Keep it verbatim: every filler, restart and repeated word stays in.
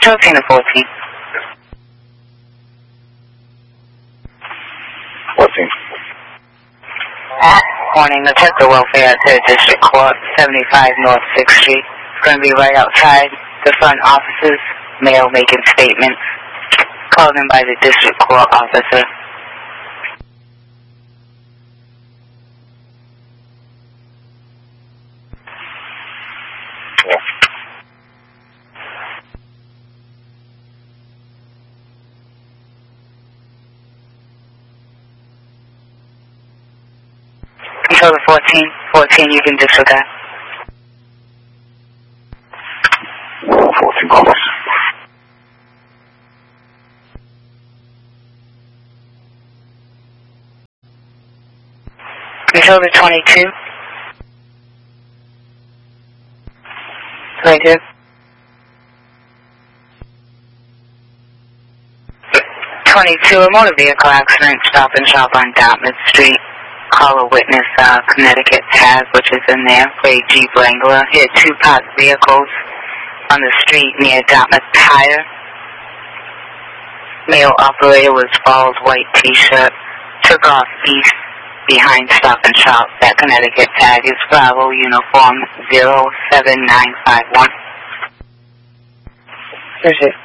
Control Tina fourteen. fourteen. Morning, the Texas Welfare at Third District Court, seventy-five North sixth Street. It's going to be right outside the front offices. Male making statements. Called in by the District Court officer. Control the fourteen. fourteen, you can disregard. fourteen calls. Control the twenty-two. twenty-two. twenty-two, a motor vehicle accident, stop and shop on Dartmouth Street. Call a witness, uh, Connecticut tag, which is in there, for a Jeep Wrangler. Hit two parked vehicles on the street near Dartmouth Tire. Male operator was bald, white t-shirt. Took off east behind Stop and Shop. That Connecticut tag is Bravo Uniform zero seven nine five one. Appreciate it.